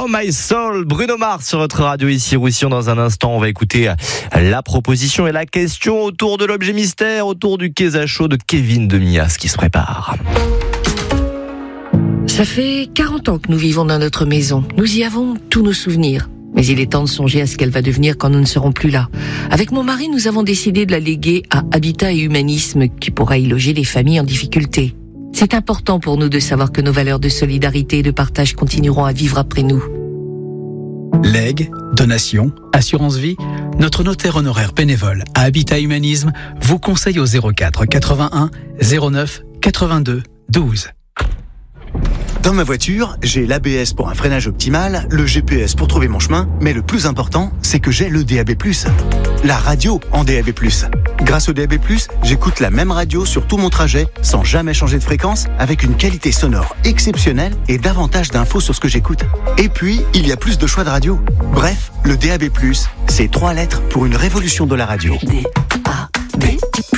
Oh My Soul, Bruno Mars sur votre radio ici Roussillon. Dans un instant, on va écouter la proposition et la question autour de l'objet mystère, autour du Quesacho de Kevin de Mias qui se prépare. Ça fait 40 ans que nous vivons dans notre maison. Nous y avons tous nos souvenirs. Mais il est temps de songer à ce qu'elle va devenir quand nous ne serons plus là. Avec mon mari, nous avons décidé de la léguer à Habitat et Humanisme, qui pourra y loger des familles en difficulté. C'est important pour nous de savoir que nos valeurs de solidarité et de partage continueront à vivre après nous. Legs, donations, assurance vie, notre notaire honoraire bénévole à Habitat Humanisme vous conseille au 04 81 09 82 12. Dans ma voiture, j'ai l'ABS pour un freinage optimal, le GPS pour trouver mon chemin, mais le plus important, c'est que j'ai le DAB+, la radio en DAB+. Grâce au DAB+, j'écoute la même radio sur tout mon trajet, sans jamais changer de fréquence, avec une qualité sonore exceptionnelle et davantage d'infos sur ce que j'écoute. Et puis, il y a plus de choix de radio. Bref, le DAB+, c'est 3 lettres pour une révolution de la radio. DAB+.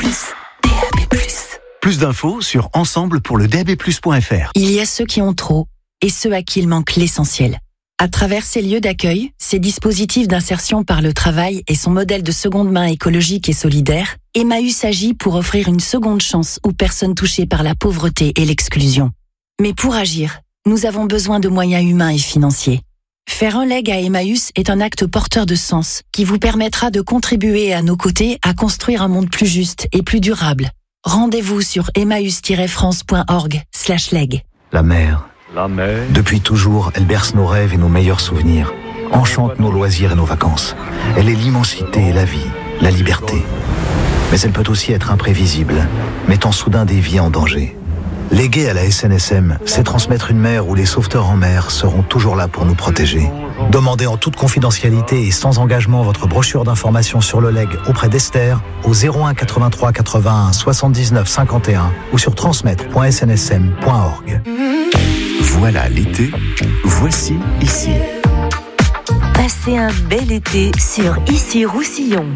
Plus d'infos sur ensemble-pour-le-DAB+.fr. Il y a ceux qui ont trop et ceux à qui il manque l'essentiel. À travers ces lieux d'accueil, ces dispositifs d'insertion par le travail et son modèle de seconde main écologique et solidaire, Emmaüs agit pour offrir une seconde chance aux personnes touchées par la pauvreté et l'exclusion. Mais pour agir, nous avons besoin de moyens humains et financiers. Faire un leg à Emmaüs est un acte porteur de sens qui vous permettra de contribuer à nos côtés à construire un monde plus juste et plus durable. Rendez-vous sur emmaüs-france.org/leg. La mer. Depuis toujours, elle berce nos rêves et nos meilleurs souvenirs, enchante nos loisirs et nos vacances. Elle est l'immensité et la vie, la liberté. Mais elle peut aussi être imprévisible, mettant soudain des vies en danger. Léguer à la SNSM, c'est transmettre une mer où les sauveteurs en mer seront toujours là pour nous protéger. Demandez en toute confidentialité et sans engagement votre brochure d'information sur le leg auprès d'Esther au 01 83 81 79 51 ou sur transmettre.snsm.org. Voilà l'été, voici ici. Passez un bel été sur Ici Roussillon.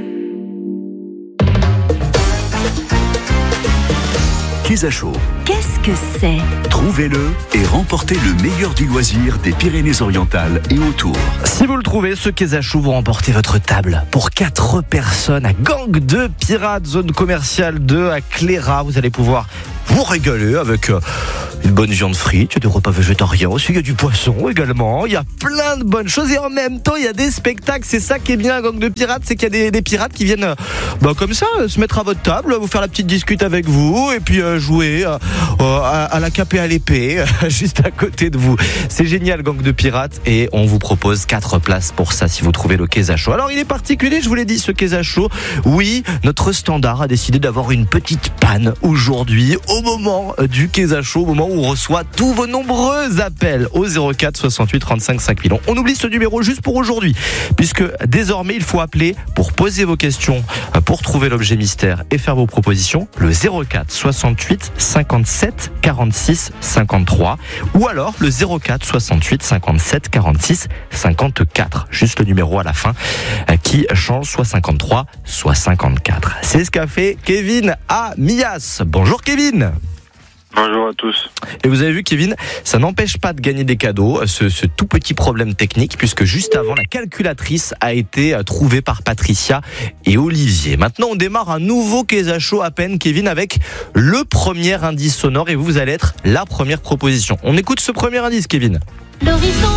Quesacho. Qu'est-ce que c'est ? Trouvez-le et remportez le meilleur du loisir des Pyrénées-Orientales et autour. Si vous le trouvez, ce Quesacho, vous remportez votre table pour 4 personnes à Gang de Pirates, zone commerciale 2 à Cléra. Vous allez pouvoir vous régaler avec une bonne viande frite, des repas végétariens aussi, il y a du poisson également, il y a plein de bonnes choses et en même temps il y a des spectacles. C'est ça qui est bien à Gang de Pirates, c'est qu'il y a des pirates qui viennent comme ça se mettre à votre table, vous faire la petite discute avec vous et puis jouer à la cape et à l'épée juste à côté de vous. C'est génial, Gang de Pirates, et on vous propose 4 places pour ça si vous trouvez le Quesacho. Alors il est particulier, je vous l'ai dit, ce Quesacho. Oui, notre standard a décidé d'avoir une petite panne aujourd'hui au moment du Quesacho, au moment où on reçoit tous vos nombreux appels au 04 68 35 5000. On oublie ce numéro juste pour aujourd'hui, puisque désormais il faut appeler pour poser vos questions, pour trouver l'objet mystère et faire vos propositions, le 04 68 57 46 53 ou alors le 04 68 57 46 54. Juste le numéro à la fin qui change, soit 53 soit 54. C'est ce qu'a fait Kevin à Mias. Bonjour Kevin. Bonjour à tous. Et vous avez vu, Kevin, ça n'empêche pas de gagner des cadeaux, ce tout petit problème technique, puisque juste avant, la calculatrice a été trouvée par Patricia et Olivier. Maintenant, on démarre un nouveau Quesacho à peine, Kevin, avec le premier indice sonore, et vous allez être la première proposition. On écoute ce premier indice, Kevin. L'horizon.